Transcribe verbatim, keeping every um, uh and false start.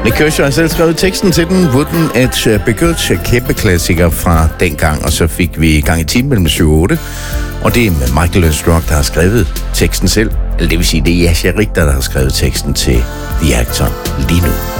Nick Kershaw har selv skrevet teksten til den. Wouldn't it be good? Kæmpe klassiker fra dengang. Og så fik vi gang i timen mellem syv og otte. Og det er med Michael Learnstrong, der har skrevet teksten selv. Eller det vil sige, det er Jascha Richter, der har skrevet teksten til The Actor lige nu.